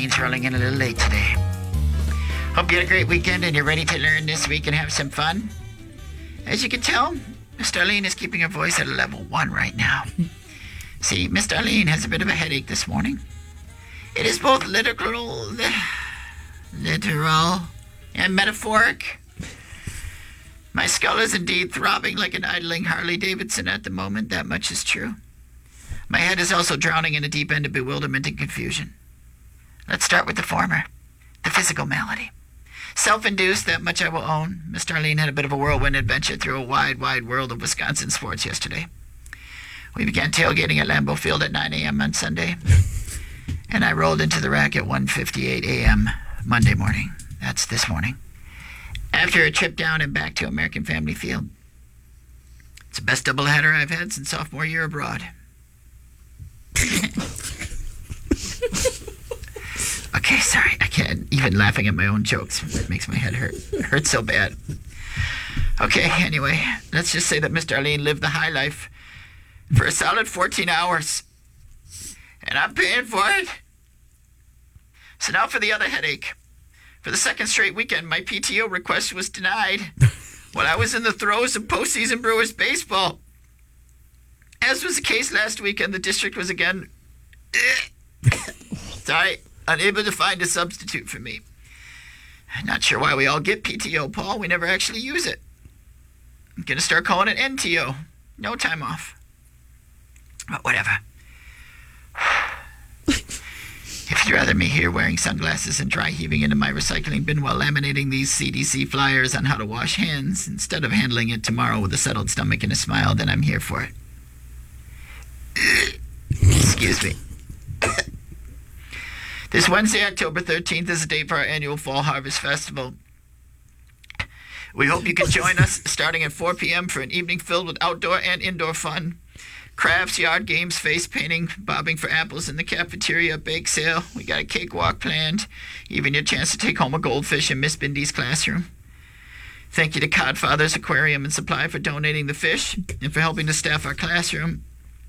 Darlene's rolling in a little late today. Hope you had a great weekend and you're ready to learn this week and have some fun. As you can tell, Miss Darlene is keeping her voice at a level 1 right now. See, Miss Darlene has a bit of a headache this morning. It is both literal and metaphoric. My skull is indeed throbbing like an idling Harley Davidson at the moment, that much is true. My head is also drowning in a deep end of bewilderment and confusion. Let's start with the former, the physical malady. Self-induced, that much I will own. Miss Darlene had a bit of a whirlwind adventure through a wide, wide world of Wisconsin sports yesterday. We began tailgating at Lambeau Field at 9 a.m. on Sunday, and I rolled into the rack at 1:58 a.m. Monday morning. That's this morning. After a trip down and back to American Family Field. It's the best doubleheader I've had since sophomore year abroad. Okay, sorry. I can't even laughing at my own jokes. It makes my head hurt. It hurts so bad. Okay, anyway, let's just say that Miss Darlene lived the high life for a solid 14 hours. And I'm paying for it. So now for the other headache. For the second straight weekend, my PTO request was denied while I was in the throes of postseason Brewers baseball. As was the case last weekend, the district was again unable to find a substitute for me. Not sure why we all get PTO, Paul. We never actually use it. I'm going to start calling it NTO. No time off. But whatever. If you'd rather me here wearing sunglasses and dry heaving into my recycling bin while laminating these CDC flyers on how to wash hands instead of handling it tomorrow with a settled stomach and a smile, then I'm here for it. Excuse me. This Wednesday, October 13th, is the date for our annual Fall Harvest Festival. We hope you can join us starting at 4 p.m. for an evening filled with outdoor and indoor fun. Crafts, yard games, face painting, bobbing for apples in the cafeteria, bake sale. We got a cakewalk planned. Even your chance to take home a goldfish in Miss Bindy's classroom. Thank you to Codfather's Aquarium and Supply for donating the fish and for helping to staff our classroom.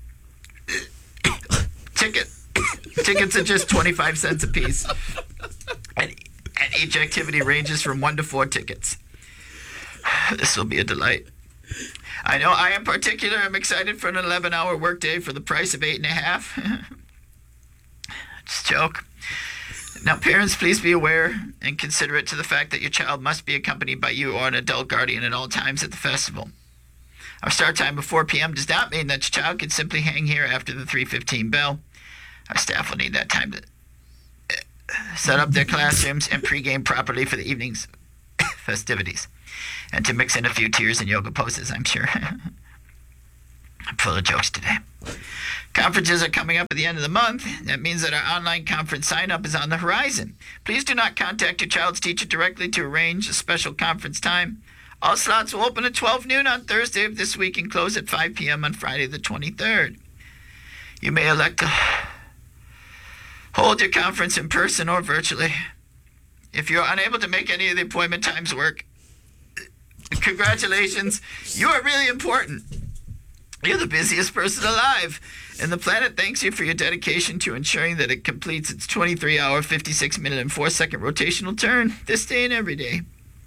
Tickets are just 25 cents a piece. And each activity ranges from 1 to 4 tickets. This will be a delight. I know I am particular. I'm excited for an 11-hour workday for the price of 8.5. Just a joke. Now, parents, please be aware and considerate to the fact that your child must be accompanied by you or an adult guardian at all times at the festival. Our start time of 4 p.m. does not mean that your child can simply hang here after the 3:15 bell. Our staff will need that time to set up their classrooms and pregame properly for the evening's festivities. And to mix in a few tears and yoga poses, I'm sure. I'm full of jokes today. Conferences are coming up at the end of the month. That means that our online conference sign-up is on the horizon. Please do not contact your child's teacher directly to arrange a special conference time. All slots will open at 12 noon on Thursday of this week and close at 5 p.m. on Friday the 23rd. You may elect to hold your conference in person or virtually. If you're unable to make any of the appointment times work, congratulations. You are really important. You're the busiest person alive, and the planet thanks you for your dedication to ensuring that it completes its 23-hour, 56-minute, and 4-second rotational turn this day and every day.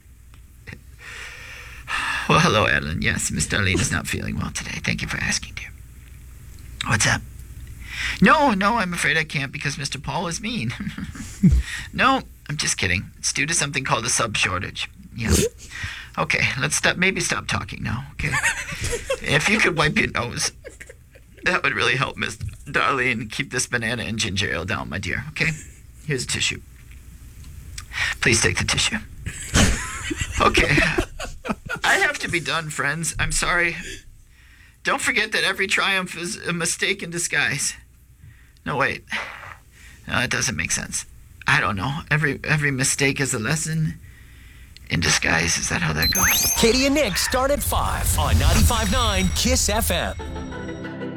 Well, hello, Adeline. Yes, Miss Darlene is not feeling well today. Thank you for asking, dear. What's up? No, I'm afraid I can't because Mr. Paul is mean. No, I'm just kidding. It's due to something called a sub shortage. Yeah. Okay, let's stop talking now, okay? If you could wipe your nose, that would really help Miss Darlene keep this banana and ginger ale down, my dear, okay? Here's a tissue. Please take the tissue. Okay. I have to be done, friends. I'm sorry. Don't forget that every triumph is a mistake in disguise. No, wait. No, that doesn't make sense. I don't know. Every mistake is a lesson in disguise. Is that how that goes? Katie and Nick start at 5 on 95.9 KISS FM.